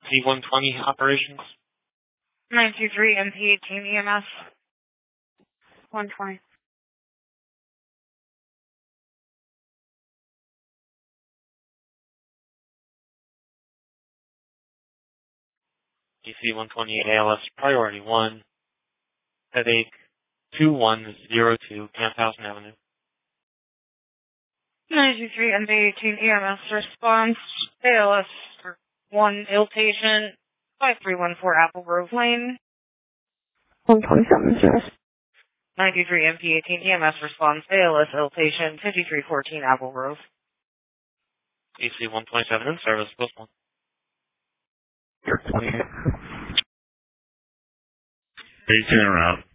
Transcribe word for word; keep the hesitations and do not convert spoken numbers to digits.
C one twenty operations. nine two three M P eighteen E M S. one twenty. D C one twenty A L S priority one. Headache two one zero two Camphausen Avenue. nine two three M P eighteen E M S response. A L S one ill patient. five three one four Apple Grove Lane. one twenty-seven, service. nine two three M P eighteen E M S response. A L S ill patient. fifty-three fourteen Apple Grove. D C one twenty-seven in service, post one. twenty-eight. eighteen en route.